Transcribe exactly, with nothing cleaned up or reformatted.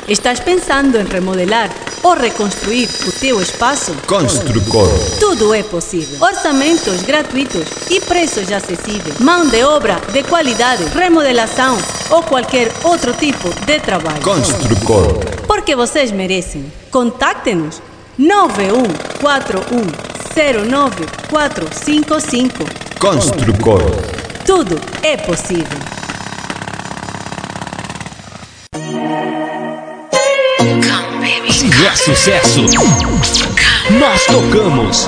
Estás pensando em remodelar ou reconstruir o teu espaço? Construcor. Tudo é possível. Orçamentos gratuitos e preços acessíveis. Mão de obra de qualidade, remodelação ou qualquer outro tipo de trabalho. Construcor. Porque vocês merecem. Contacte-nos nove um quatro um zero nove quatro cinco cinco. Construcor. Tudo é possível. Se é sucesso, nós tocamos.